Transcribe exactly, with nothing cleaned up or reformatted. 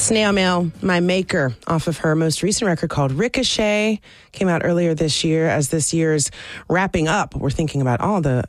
Snail Mail, My Maker, off of her most recent record called Ricochet, came out earlier this year. As this year's wrapping up, we're thinking about all the